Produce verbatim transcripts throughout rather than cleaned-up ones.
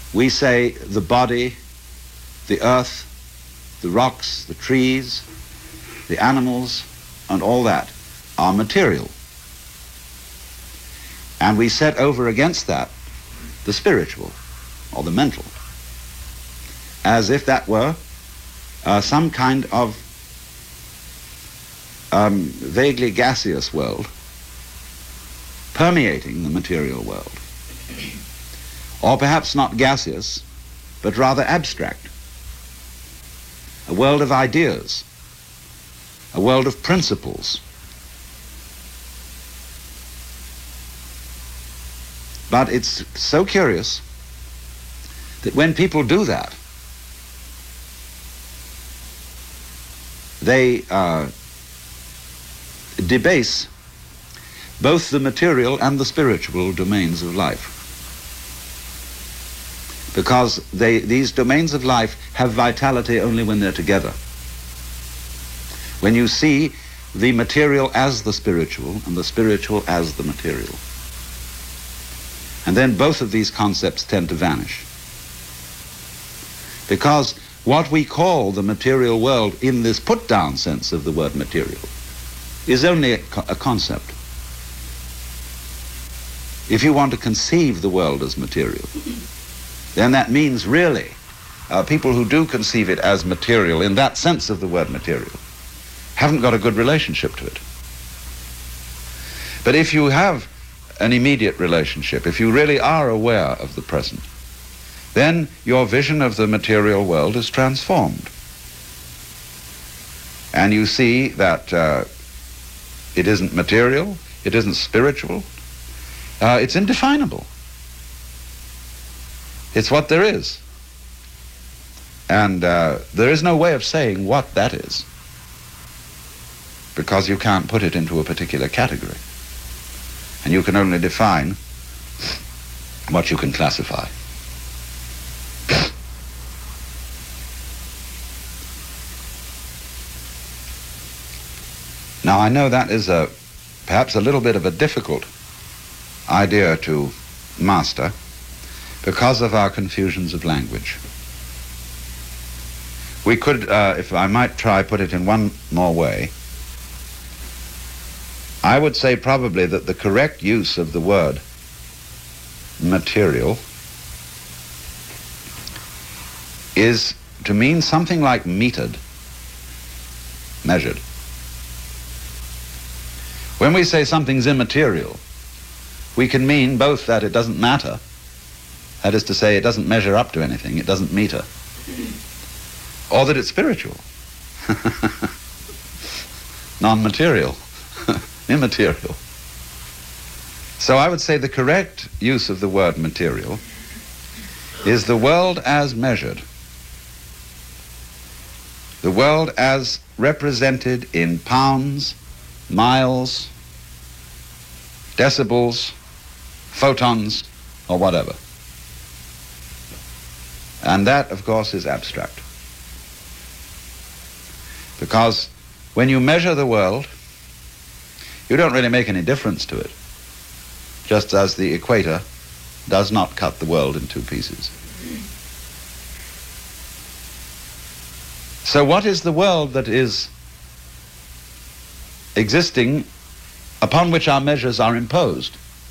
we say the body, the earth, the rocks, the trees, the animals, and all that are material. And we set over against that the spiritual, or the mental, as if that were uh, some kind of um, vaguely gaseous world permeating the material world. Or perhaps not gaseous, but rather abstract. A world of ideas, a world of principles. But it's so curious that when people do that, they uh, debase both the material and the spiritual domains of life. Because they, these domains of life have vitality only when they're together. When you see the material as the spiritual and the spiritual as the material. And then both of these concepts tend to vanish. Because what we call the material world in this put-down sense of the word material is only a, co- a concept. If you want to conceive the world as material, then that means really uh, people who do conceive it as material in that sense of the word material haven't got a good relationship to it. But if you have an immediate relationship, if you really are aware of the present, then your vision of the material world is transformed. And you see that uh, it isn't material, it isn't spiritual, uh, it's indefinable. It's what there is. And uh, there is no way of saying what that is, because you can't put it into a particular category. And you can only define what you can classify. Now, I know that is a perhaps a little bit of a difficult idea to master because of our confusions of language. We could, uh, if I might try put it in one more way, I would say probably that the correct use of the word material is to mean something like metered, measured. When we say something's immaterial, we can mean both that it doesn't matter, that is to say, it doesn't measure up to anything, it doesn't meter, or that it's spiritual, non-material, immaterial. So I would say the correct use of the word material is the world as measured, the world as represented in pounds, miles, decibels, photons, or whatever. And that, of course, is abstract. Because when you measure the world, you don't really make any difference to it, just as the equator does not cut the world in two pieces. So what is the world that is existing upon which our measures are imposed?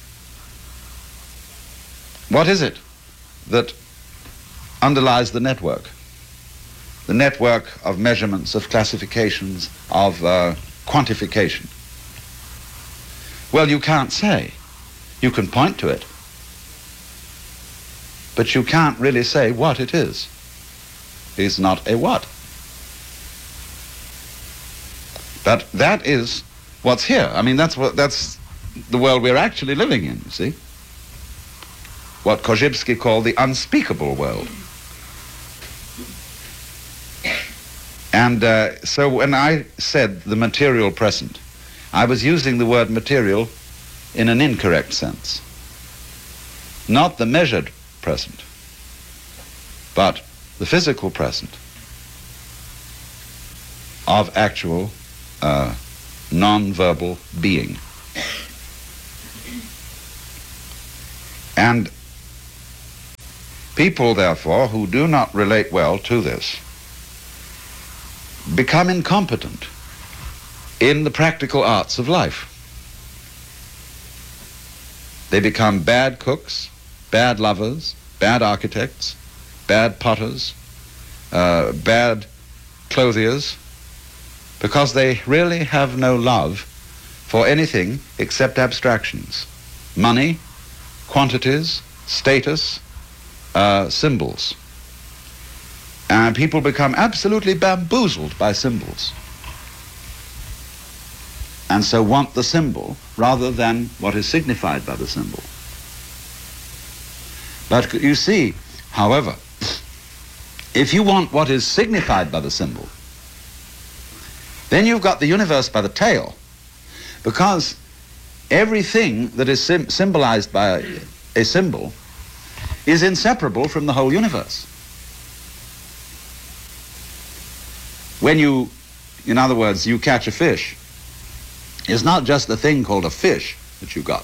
What is it that underlies the network? The network of measurements, of classifications, of uh, quantification. Well, you can't say. You can point to it. But you can't really say what it is. It's not a what. But that is what's here. I mean, that's what that's the world we're actually living in, you see. What Korzybski called the unspeakable world. And uh, so when I said the material present, I was using the word material in an incorrect sense. Not the measured present, but the physical present of actual uh, non-verbal being. And People, therefore, who do not relate well to this become incompetent in the practical arts of life. They become bad cooks, bad lovers, bad architects, bad potters, uh, bad clothiers, because they really have no love for anything except abstractions, money, quantities, status, uh, symbols. And people become absolutely bamboozled by symbols, and so want the symbol rather than what is signified by the symbol. But you see, however, if you want what is signified by the symbol, then you've got the universe by the tail, because everything that is sim- symbolized by a, a symbol is inseparable from the whole universe. When you, in other words, you catch a fish, it's not just a thing called a fish that you got.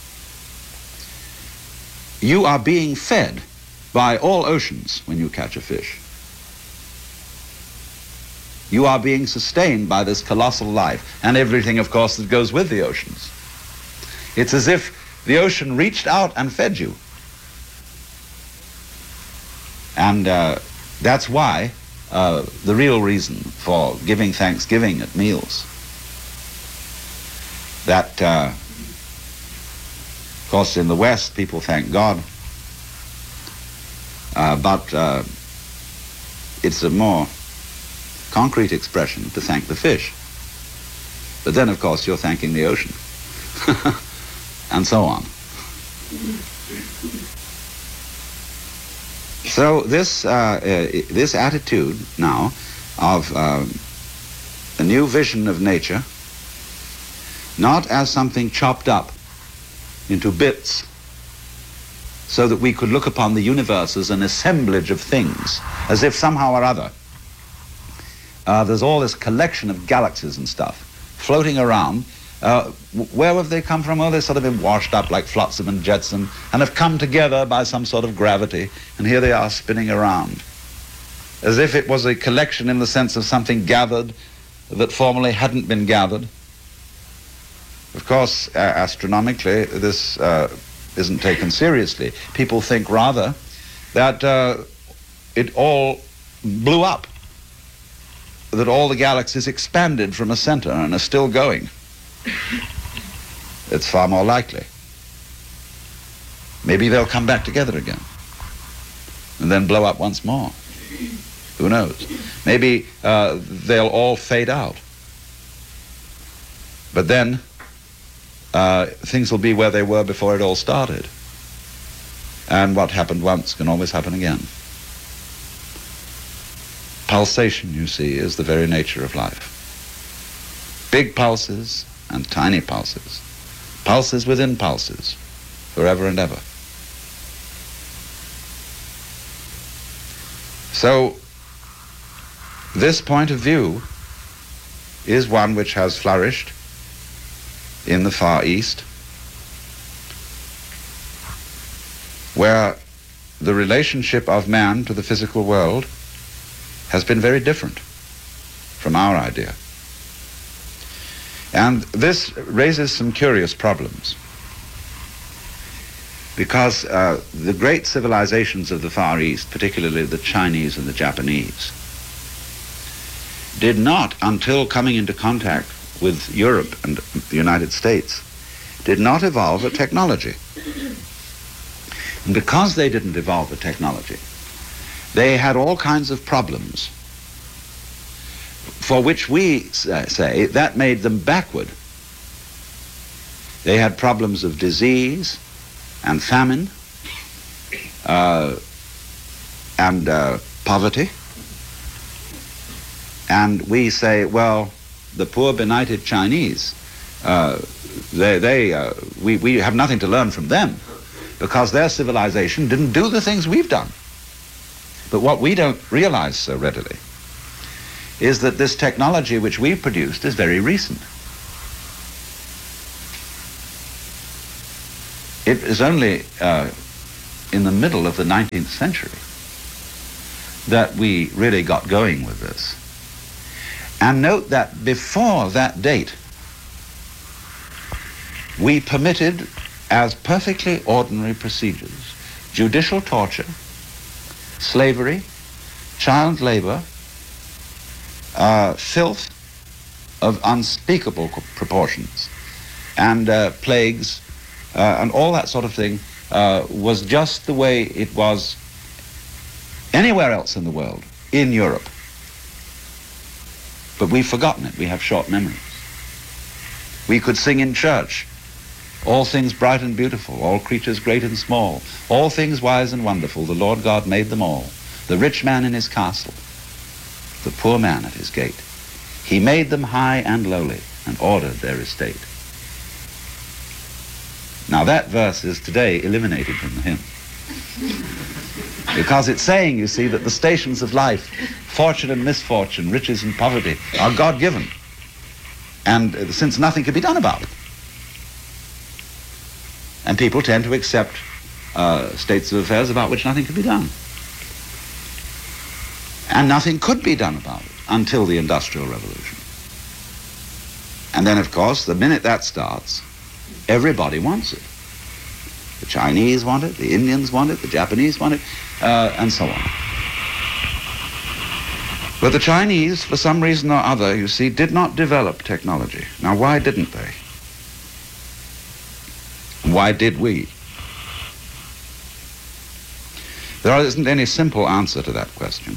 You are being fed by all oceans when you catch a fish. You are being sustained by this colossal life, and everything, of course, that goes with the oceans. It's as if the ocean reached out and fed you. And uh, that's why uh, the real reason for giving thanksgiving at meals, that, uh, of course, in the West, people thank God, uh, but uh, it's a more concrete expression to thank the fish. But then, of course, you're thanking the ocean, and so on. So this, uh, uh, this attitude now of uh, a new vision of nature, not as something chopped up into bits so that we could look upon the universe as an assemblage of things, as if somehow or other uh, there's all this collection of galaxies and stuff floating around. Uh, where have they come from? Well, they've sort of been washed up like flotsam and jetsam and have come together by some sort of gravity, and here they are spinning around, as if it was a collection in the sense of something gathered that formerly hadn't been gathered. Of course, uh, astronomically, this uh, isn't taken seriously. People think rather that uh, it all blew up, that all the galaxies expanded from a center and are still going. It's far more likely. Maybe they'll come back together again and then blow up once more. Who knows? Maybe uh, they'll all fade out. But then uh, things will be where they were before it all started. And what happened once can always happen again. Pulsation, you see, is the very nature of life. Big pulses and tiny pulses. Pulses within pulses, forever and ever. So, this point of view is one which has flourished in the Far East, where the relationship of man to the physical world has been very different from our idea. And this raises some curious problems, because uh, the great civilizations of the Far East, particularly the Chinese and the Japanese, did not, until coming into contact with Europe and the United States, did not evolve a technology. And because they didn't evolve a technology, they had all kinds of problems for which we say that made them backward. They had problems of disease and famine uh, and uh, poverty. And we say, well, the poor benighted Chinese, uh, they, they, uh, we, we have nothing to learn from them because their civilization didn't do the things we've done. But what we don't realize so readily is that this technology which we've produced is very recent. It is only uh, in the middle of the nineteenth century that we really got going with this. And note that before that date, we permitted as perfectly ordinary procedures judicial torture, slavery, child labor, uh, filth of unspeakable proportions, and uh, plagues, uh, and all that sort of thing uh, was just the way it was anywhere else in the world, in Europe. But we've forgotten it. We have short memories. We could sing in church, all things bright and beautiful, all creatures great and small, all things wise and wonderful, the Lord God made them all. The rich man in his castle, the poor man at his gate. He made them high and lowly and ordered their estate. Now that verse is today eliminated from the hymn. Because it's saying, you see, that the stations of life, fortune and misfortune, riches and poverty, are God-given. And uh, since nothing can be done about it. And people tend to accept uh, states of affairs about which nothing can be done. And nothing could be done about it until the Industrial Revolution. And then, of course, the minute that starts, everybody wants it. The Chinese want it, the Indians want it, the Japanese want it, uh, and so on. But the Chinese, for some reason or other, you see, did not develop technology. Now, why didn't they? Why did we? There isn't any simple answer to that question.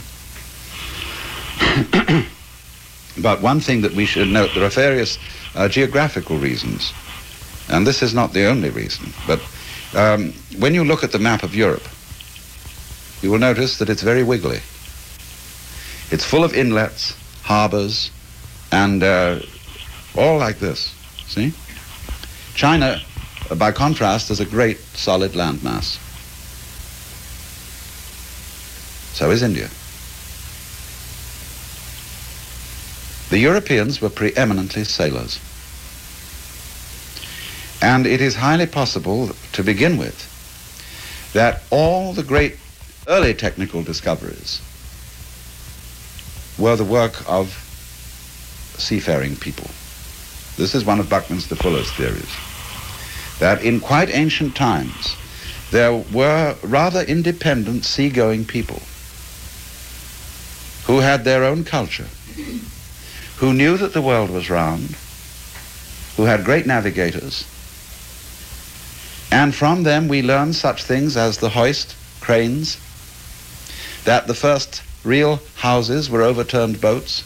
But one thing that we should note, there are various uh, geographical reasons. And this is not the only reason. But um, when you look at the map of Europe, you will notice that it's very wiggly. It's full of inlets, harbors, and uh, all like this, see? China, uh, by contrast, is a great solid landmass. So is India. The Europeans were preeminently sailors. And it is highly possible, to begin with, that all the great early technical discoveries were the work of seafaring people. This is one of Buckminster Fuller's theories, that in quite ancient times there were rather independent seagoing people who had their own culture, who knew that the world was round, who had great navigators, and from them we learn such things as the hoist, cranes, that the first real houses were overturned boats,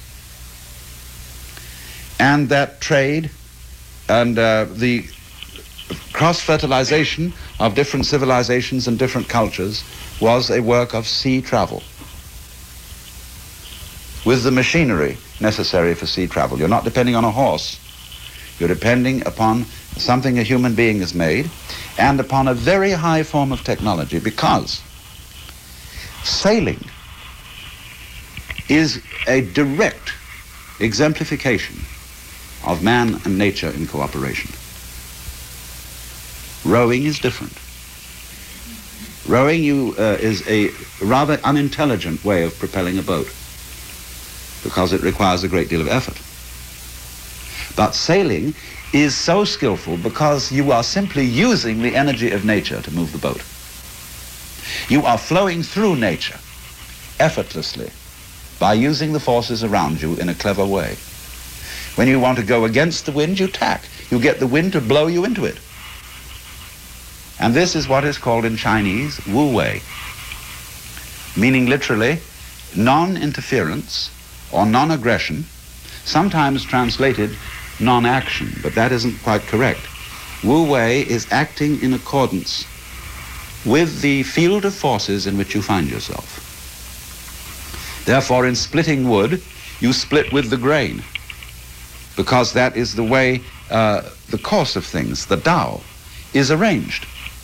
and that trade and uh, the cross-fertilization of different civilizations and different cultures was a work of sea travel, with the machinery necessary for sea travel. You're not depending on a horse. You're depending upon something a human being has made, and upon a very high form of technology, because sailing is a direct exemplification of man and nature in cooperation. Rowing is different. Rowing you, uh, is a rather unintelligent way of propelling a boat, because it requires a great deal of effort. But sailing is so skillful because you are simply using the energy of nature to move the boat. You are flowing through nature effortlessly by using the forces around you in a clever way. When you want to go against the wind, you tack. You get the wind to blow you into it. And this is what is called in Chinese wu wei, meaning literally non-interference or non-aggression, sometimes translated non-action, but that isn't quite correct. Wu wei is acting in accordance with the field of forces in which you find yourself. Therefore, in splitting wood, you split with the grain, because that is the way uh, the course of things, the Tao, is arranged.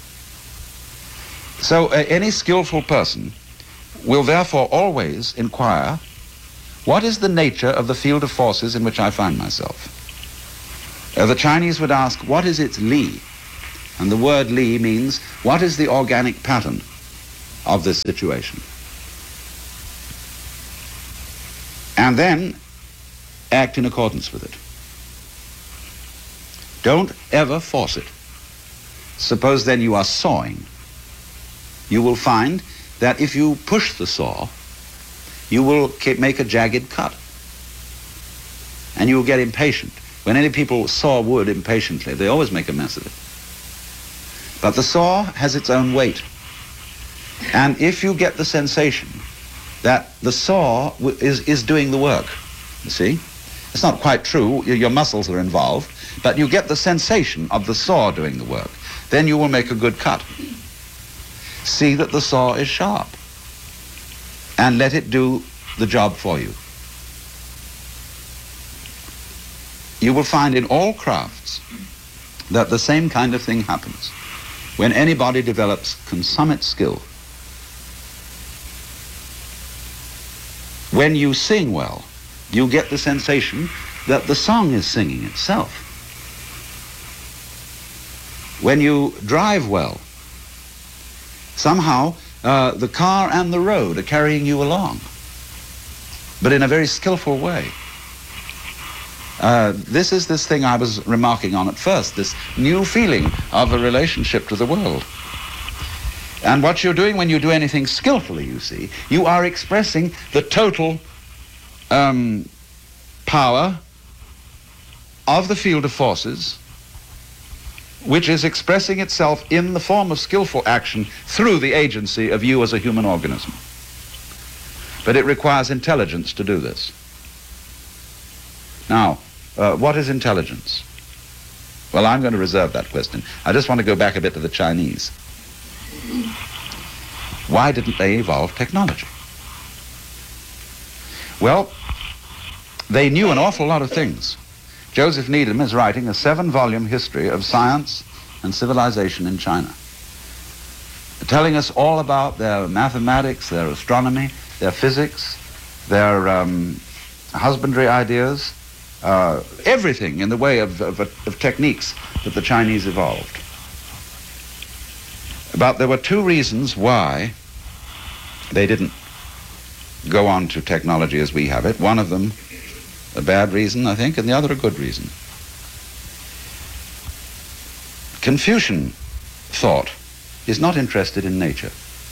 So uh, any skillful person will therefore always inquire, what is the nature of the field of forces in which I find myself? Uh, the Chinese would ask, what is its li? And the word li means, what is the organic pattern of this situation. And then act in accordance with it. Don't ever force it. Suppose then you are sawing. You will find that if you push the saw, you will make a jagged cut. And you will get impatient. When any people saw wood impatiently, they always make a mess of it. But the saw has its own weight. And if you get the sensation that the saw is, is doing the work, you see, it's not quite true, your muscles are involved, but you get the sensation of the saw doing the work, then you will make a good cut. See that the saw is sharp, and let it do the job for you. You will find in all crafts that the same kind of thing happens when anybody develops consummate skill. When you sing well, you get the sensation that the song is singing itself. When you drive well, somehow uh, the car and the road are carrying you along, but in a very skillful way. Uh, this is this thing I was remarking on at first, this new feeling of a relationship to the world. And what you're doing when you do anything skillfully, you see, you are expressing the total um, power of the field of forces, which is expressing itself in the form of skillful action through the agency of you as a human organism. But it requires intelligence to do this. Now, uh, what is intelligence? Well, I'm going to reserve that question. I just want to go back a bit to the Chinese. Why didn't they evolve technology? Well, they knew an awful lot of things. Joseph Needham is writing a seven-volume history of science and civilization in China, telling us all about their mathematics, their astronomy, their physics, their um, husbandry ideas, uh, everything in the way of, of, of techniques that the Chinese evolved. But there were two reasons why they didn't go on to technology as we have it. One of them a bad reason, I think, and the other a good reason. Confucian thought is not interested in nature.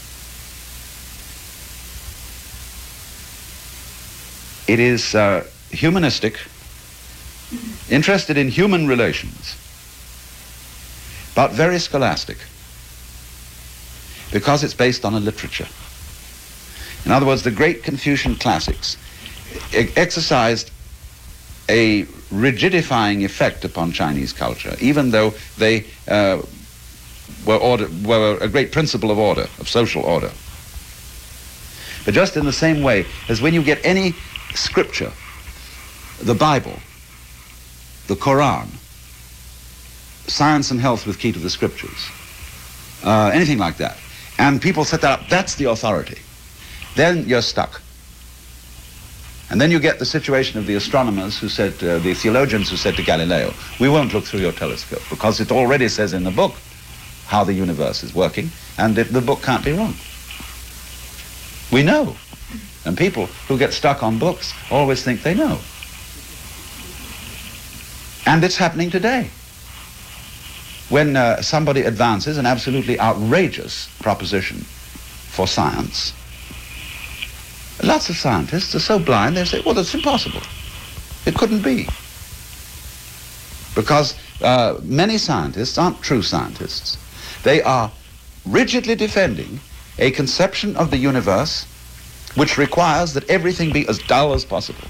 It is uh, humanistic, interested in human relations, but very scholastic, because it's based on a literature. In other words, the great Confucian classics e- exercised a rigidifying effect upon Chinese culture, even though they uh, were, order, were a great principle of order, of social order. But just in the same way as when you get any scripture, the Bible, the Quran, Science and Health with Key to the Scriptures, uh, anything like that, and people set that up, that's the authority, then you're stuck. And then you get the situation of the astronomers who said, uh, the theologians who said to Galileo, we won't look through your telescope because it already says in the book how the universe is working, and it, the book can't be wrong. We know. And people who get stuck on books always think they know. And it's happening today. When uh, somebody advances an absolutely outrageous proposition for science, lots of scientists are so blind they say, well, that's impossible. It couldn't be. Because uh, many scientists aren't true scientists. They are rigidly defending a conception of the universe which requires that everything be as dull as possible.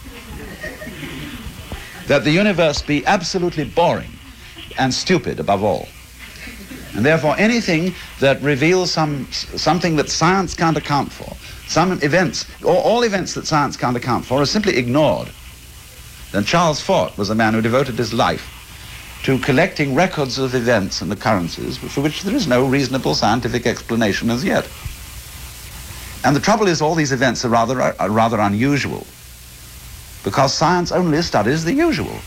That the universe be absolutely boring and stupid above all. And therefore anything that reveals some, something that science can't account for, some events, or all events that science can't account for, are simply ignored. Then Charles Fort was a man who devoted his life to collecting records of events and occurrences for which there is no reasonable scientific explanation as yet. And the trouble is all these events are rather, are rather unusual, because science only studies the usual.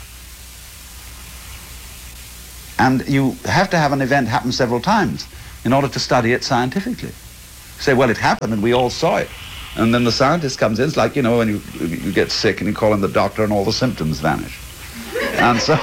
And you have to have an event happen several times in order to study it scientifically. say, well, it happened and we all saw it. And then the scientist comes in. It's like, you know, when you, you get sick and you call in the doctor and all the symptoms vanish. And so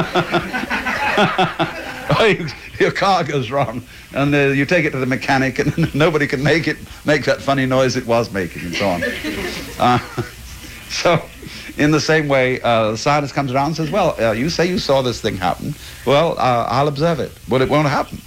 your car goes wrong, and uh, you take it to the mechanic, and nobody can make it make that funny noise it was making, and so on. Uh, so, in the same way, uh, the scientist comes around and says, well, uh, you say you saw this thing happen. Well, uh, I'll observe it, but it won't happen.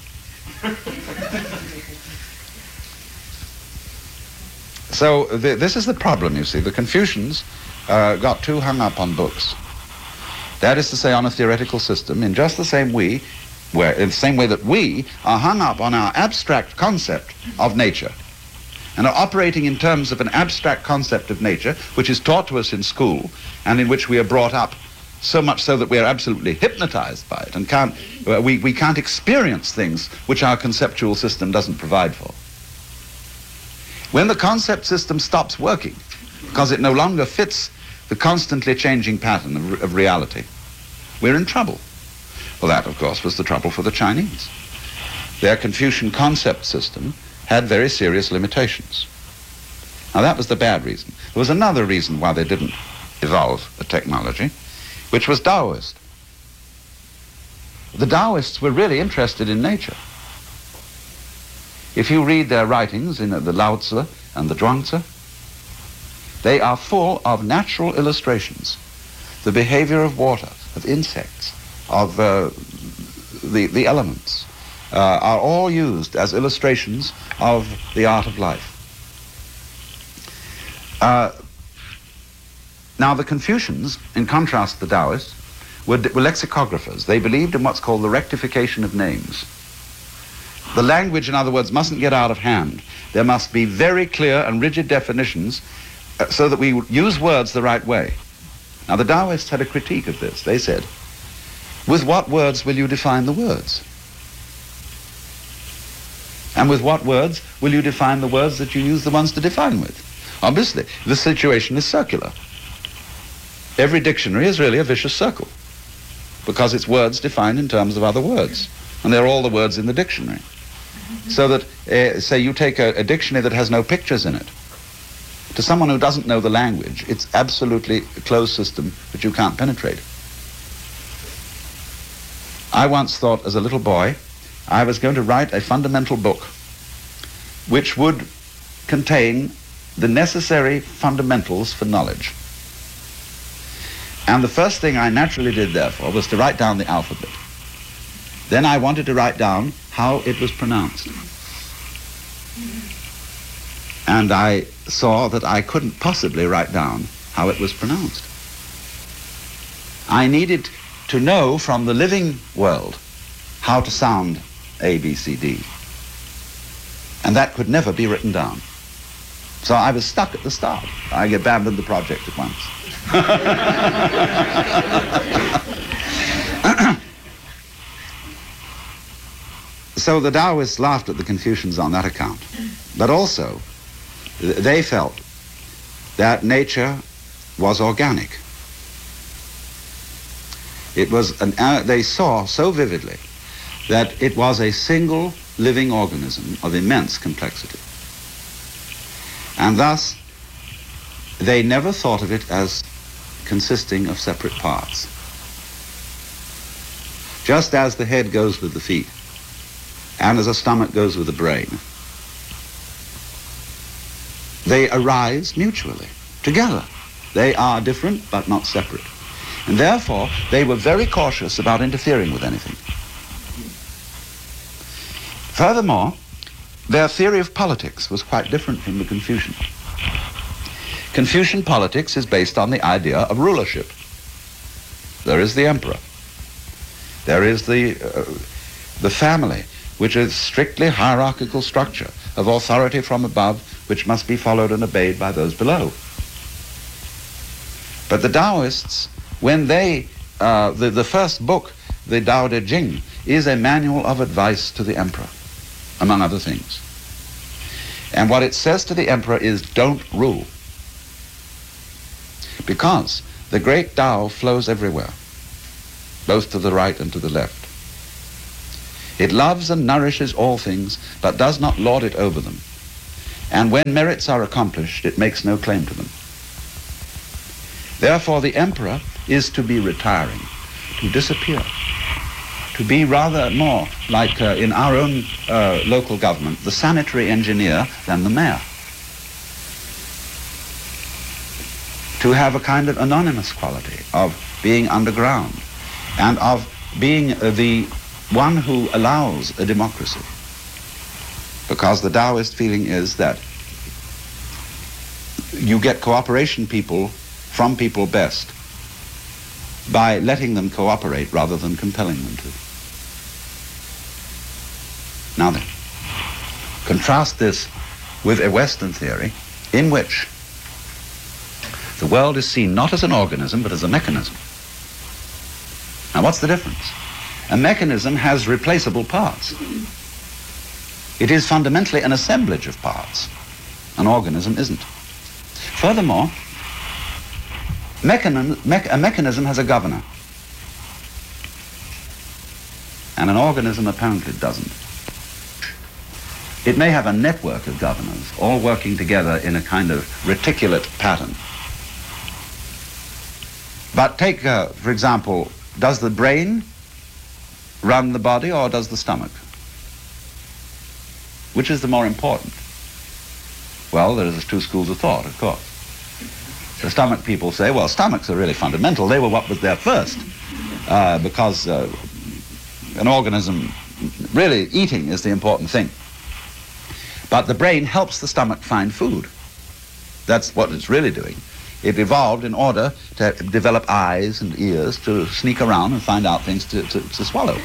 So th this is the problem, you see. The Confucians uh, got too hung up on books. That is to say, on a theoretical system, in just the same way, where, in the same way that we are hung up on our abstract concept of nature, and are operating in terms of an abstract concept of nature, which is taught to us in school, and in which we are brought up so much so that we are absolutely hypnotized by it, and can't, uh, we, we can't experience things which our conceptual system doesn't provide for. When the concept system stops working, because it no longer fits the constantly changing pattern of, of reality, we're in trouble. Well, that, of course, was the trouble for the Chinese. Their Confucian concept system had very serious limitations. Now, that was the bad reason. There was another reason why they didn't evolve a technology, which was Taoist. The Taoists were really interested in nature. If you read their writings in the Lao Tzu and the Zhuangzi, they are full of natural illustrations. The behavior of water, of insects, of uh, the, the elements, uh, are all used as illustrations of the art of life. Uh, now, the Confucians, in contrast to the Taoists, were, were lexicographers. They believed in what's called the rectification of names. The language, in other words, mustn't get out of hand. There must be very clear and rigid definitions uh, so that we use words the right way. Now, the Taoists had a critique of this. They said, with what words will you define the words? And with what words will you define the words that you use the ones to define with? Obviously, the situation is circular. Every dictionary is really a vicious circle because it's words defined in terms of other words. And they're all the words in the dictionary. So that, uh, say you take a, a dictionary that has no pictures in it. To someone who doesn't know the language, it's absolutely a closed system that you can't penetrate. I once thought as a little boy, I was going to write a fundamental book which would contain the necessary fundamentals for knowledge. And the first thing I naturally did, therefore, was to write down the alphabet. Then I wanted to write down how it was pronounced. And I saw that I couldn't possibly write down how it was pronounced. I needed to know from the living world how to sound A, B, C, D. And that could never be written down. So I was stuck at the start. I abandoned the project at once. So the Taoists laughed at the Confucians on that account. But also, they felt that nature was organic. It was an, uh, they saw so vividly that it was a single living organism of immense complexity. And thus, they never thought of it as consisting of separate parts. Just as the head goes with the feet, and as a stomach goes with the brain, they arise mutually, together. They are different, but not separate. And therefore, they were very cautious about interfering with anything. Furthermore, their theory of politics was quite different from the Confucian. Confucian politics is based on the idea of rulership. There is the emperor. There is the, uh, the family, which is strictly hierarchical structure of authority from above, which must be followed and obeyed by those below. But the Taoists, when they, uh, the, the first book, the Tao Te Ching, is a manual of advice to the emperor, among other things. And what it says to the emperor is, don't rule. Because the great Tao flows everywhere, both to the right and to the left. It loves and nourishes all things, but does not lord it over them. And when merits are accomplished, it makes no claim to them. Therefore, the emperor is to be retiring, to disappear, to be rather more like uh, in our own uh, local government, the sanitary engineer than the mayor. To have a kind of anonymous quality of being underground and of being uh, the one who allows a democracy. Because the Taoist feeling is that you get cooperation people from people best by letting them cooperate rather than compelling them to. Now then, contrast this with a Western theory in which the world is seen not as an organism but as a mechanism. Now what's the difference? A mechanism has replaceable parts. It is fundamentally an assemblage of parts. An organism isn't. Furthermore, mechanism, me- a mechanism has a governor. And an organism apparently doesn't. It may have a network of governors, all working together in a kind of reticulate pattern. But take, uh, for example, does the brain run the body or does the stomach? Which is the more important? Well, there's two schools of thought, of course. The stomach people say, well, stomachs are really fundamental. They were what was there first. Uh, because uh, an organism, really eating is the important thing. But the brain helps the stomach find food. That's what it's really doing. It evolved in order to develop eyes and ears to sneak around and find out things to, to, to swallow.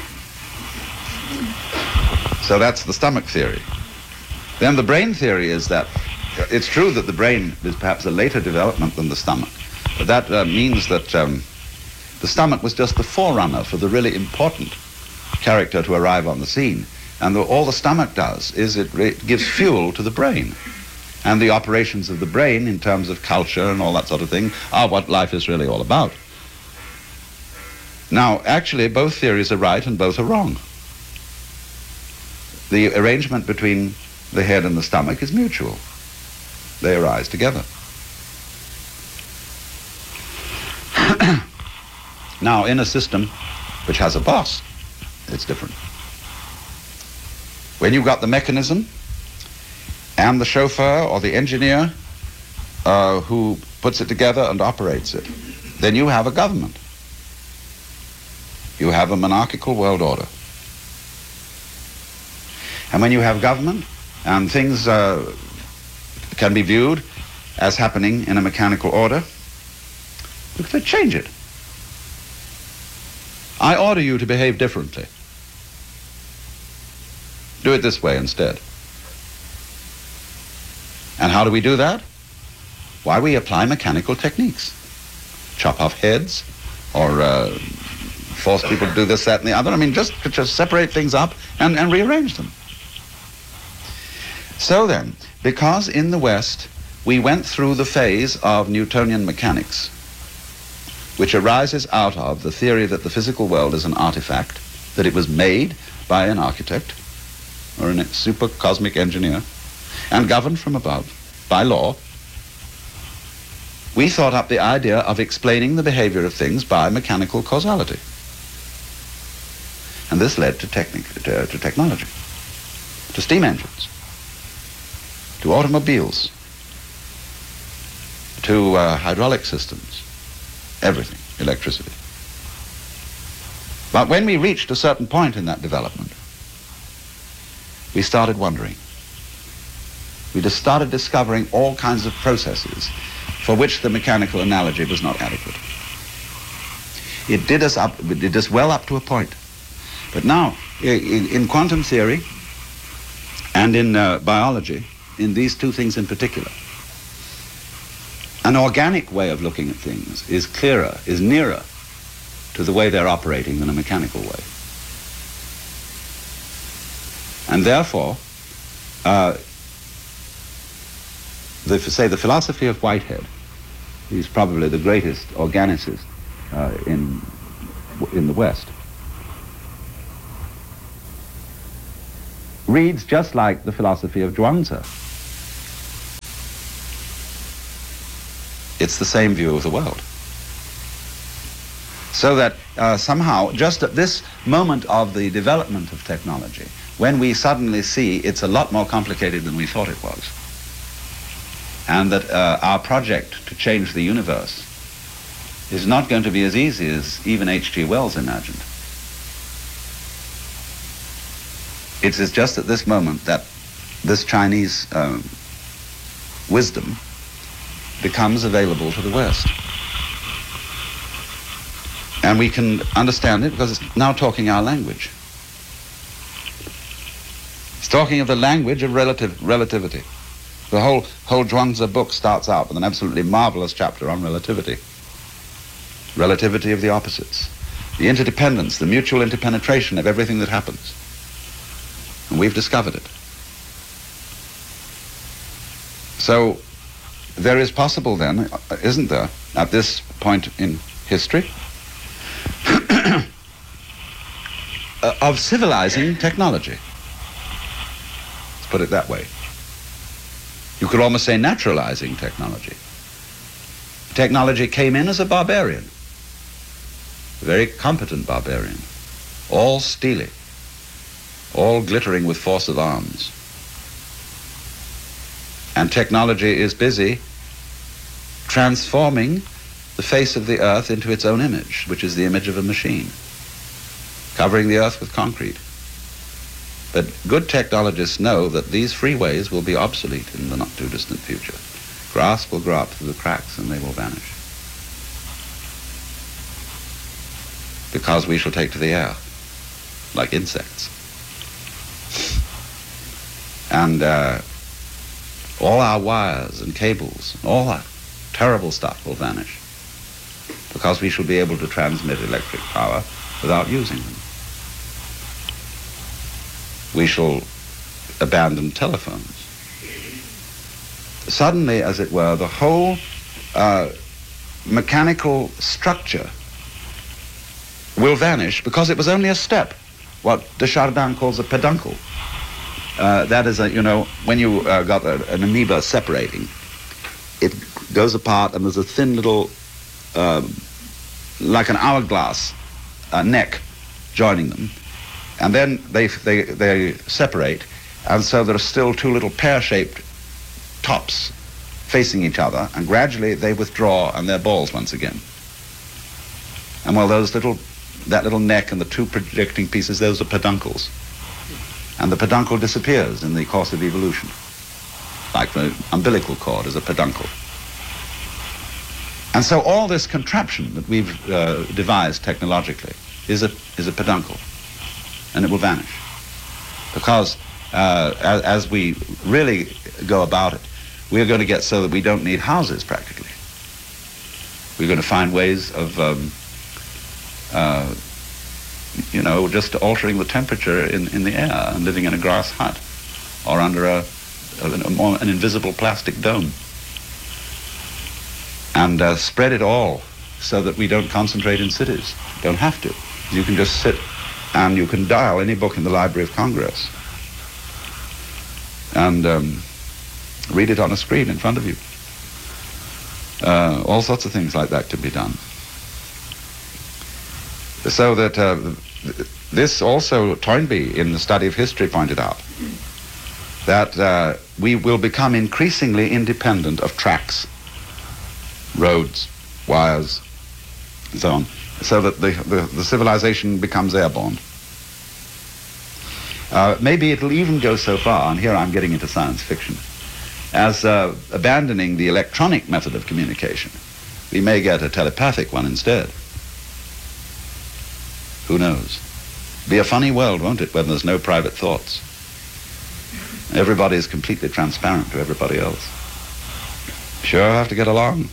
So that's the stomach theory. Then the brain theory is that it's true that the brain is perhaps a later development than the stomach, but that uh, means that um, the stomach was just the forerunner for the really important character to arrive on the scene. And the, all the stomach does is it, it gives fuel to the brain. And the operations of the brain in terms of culture and all that sort of thing are what life is really all about. Now, actually, both theories are right and both are wrong. The arrangement between the head and the stomach is mutual. They arise together. Now, in a system which has a boss, it's different. When you've got the mechanism and the chauffeur or the engineer uh, who puts it together and operates it, then you have a government. You have a monarchical world order. And when you have government and things uh, can be viewed as happening in a mechanical order, look, they change it. I order you to behave differently. Do it this way instead. And how do we do that? Why, we apply mechanical techniques. Chop off heads, or uh, force people to do this, that, and the other. I mean, just, just separate things up and, and rearrange them. So then, because in the West we went through the phase of Newtonian mechanics, which arises out of the theory that the physical world is an artifact, that it was made by an architect or a super cosmic engineer and governed from above by law, we thought up the idea of explaining the behavior of things by mechanical causality. And this led to, technic- to, to technology, to steam engines, to automobiles, to uh, hydraulic systems, everything, electricity. But when we reached a certain point in that development, we started wondering. We just started discovering all kinds of processes for which the mechanical analogy was not adequate. It did us up, it did us well up to a point. But now, in, in quantum theory and in uh, biology, in these two things in particular, an organic way of looking at things is clearer, is nearer to the way they're operating than a mechanical way. And therefore, uh, the, say the philosophy of Whitehead, he's probably the greatest organicist uh, in, in the West, reads just like the philosophy of Zhuangzi. It's the same view of the world. So that uh, somehow, just at this moment of the development of technology, when we suddenly see it's a lot more complicated than we thought it was, and that uh, our project to change the universe is not going to be as easy as even H G Wells imagined. It is just at this moment that this Chinese um, wisdom becomes available to the West. And we can understand it because it's now talking our language. It's talking of the language of relative relativity. The whole, whole Zhuangzi book starts out with an absolutely marvelous chapter on relativity. Relativity of the opposites. The interdependence, the mutual interpenetration of everything that happens. And we've discovered it. So there is possible then, isn't there, at this point in history, of civilizing technology. Let's put it that way. You could almost say naturalizing technology. Technology came in as a barbarian, a very competent barbarian, all steely, all glittering with force of arms. And technology is busy transforming the face of the earth into its own image, which is the image of a machine, covering the earth with concrete. But good technologists know that these freeways will be obsolete in the not too distant future. Grass will grow up through the cracks and they will vanish. Because we shall take to the air, like insects. And uh, all our wires and cables, all that terrible stuff will vanish. Because we shall be able to transmit electric power without using them. We shall abandon telephones. Suddenly, as it were, the whole uh, mechanical structure will vanish because it was only a step, what Desjardins calls a peduncle. Uh, that is, a, you know, when you uh, got a, an amoeba separating, it goes apart and there's a thin little Um, like an hourglass uh, neck joining them, and then they, they they separate, and so there are still two little pear-shaped tops facing each other, and gradually they withdraw and they're balls once again. And well, those little that little neck and the two projecting pieces, those are peduncles, and the peduncle disappears in the course of evolution, like the umbilical cord is a peduncle. And so all this contraption that we've uh, devised technologically is a is a peduncle, and it will vanish. Because uh, as, as we really go about it, we're going to get so that we don't need houses practically. We're going to find ways of, um, uh, you know, just altering the temperature in, in the air and living in a grass hut or under a, a, an invisible plastic dome. And uh, spread it all so that we don't concentrate in cities. Don't have to. You can just sit and you can dial any book in the Library of Congress and um, read it on a screen in front of you. Uh, all sorts of things like that can be done. So that uh, this also, Toynbee in the study of history pointed out that uh, we will become increasingly independent of tracks, roads, wires, and so on, so that the, the, the civilization becomes airborne. Uh, maybe it'll even go so far, and here I'm getting into science fiction, as uh, abandoning the electronic method of communication. We may get a telepathic one instead. Who knows? Be a funny world, won't it, when there's no private thoughts? Everybody is completely transparent to everybody else. Sure have to get along.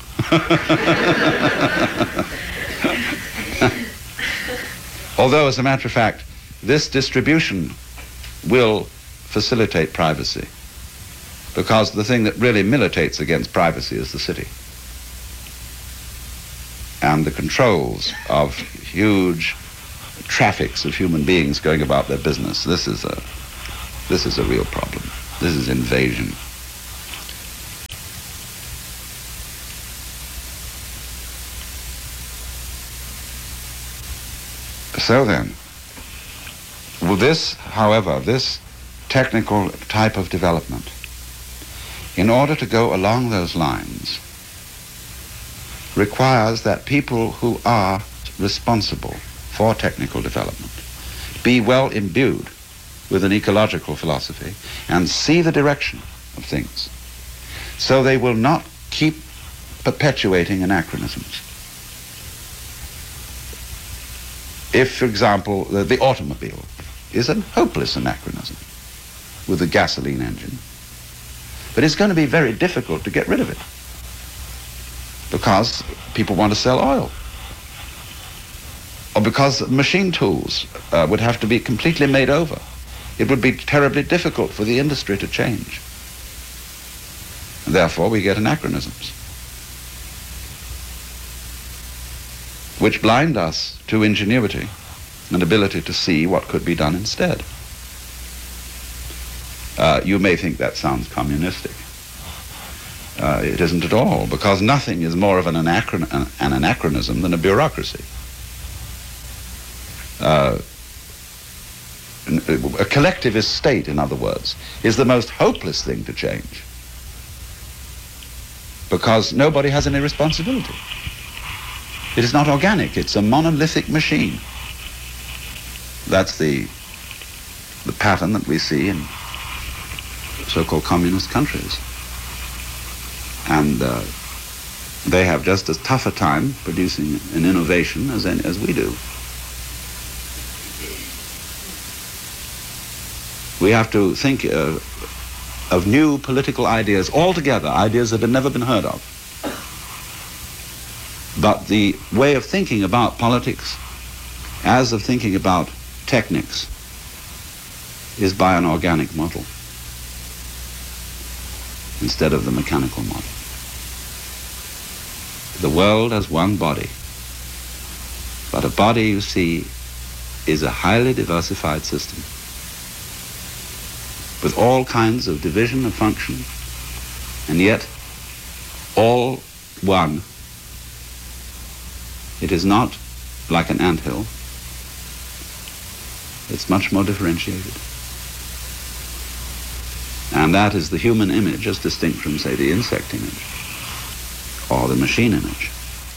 Although, as a matter of fact, this distribution will facilitate privacy, because the thing that really militates against privacy is the city. And the controls of huge traffics of human beings going about their business. This is a, this is a real problem. This is invasion. So then, well, this, however, this technical type of development, in order to go along those lines, requires that people who are responsible for technical development be well imbued with an ecological philosophy and see the direction of things, so they will not keep perpetuating anachronisms. If, for example, the, the automobile is a hopeless anachronism with a gasoline engine, but it's going to be very difficult to get rid of it because people want to sell oil, or because machine tools uh, would have to be completely made over. It would be terribly difficult for the industry to change. And therefore, we get anachronisms, which blind us to ingenuity and ability to see what could be done instead. Uh, you may think that sounds communistic. Uh, it isn't at all, because nothing is more of an, anachron an, an anachronism than a bureaucracy. Uh, a collectivist state, in other words, is the most hopeless thing to change, because nobody has any responsibility. It is not organic, it's a monolithic machine. That's the, the pattern that we see in so-called communist countries. And uh, they have just as tough a time producing an innovation as, any, as we do. We have to think uh, of new political ideas altogether, ideas that have never been heard of. But the way of thinking about politics, as of thinking about techniques, is by an organic model instead of the mechanical model. The world as one body. But a body, you see, is a highly diversified system with all kinds of division of function, and yet all one. It is not like an anthill. It's much more differentiated. And that is the human image as distinct from, say, the insect image or the machine image.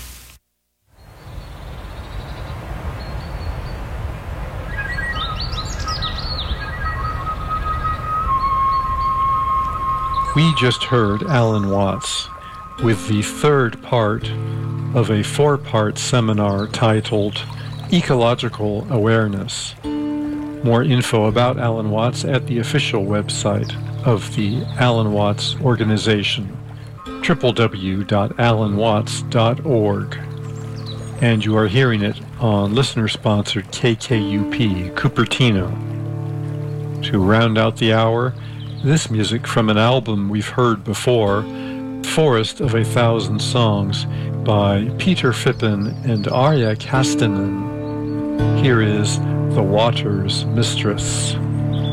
We just heard Alan Watts with the third part of a four-part seminar titled Ecological Awareness. More info about Alan Watts at the official website of the Alan Watts organization, w w w dot alan watts dot org. And you are hearing it on listener-sponsored K K U P, Cupertino. To round out the hour, this music from an album we've heard before, Forest of a Thousand Songs, by Peter Phippen and Arja Kastanen. Here is The Water's Mistress.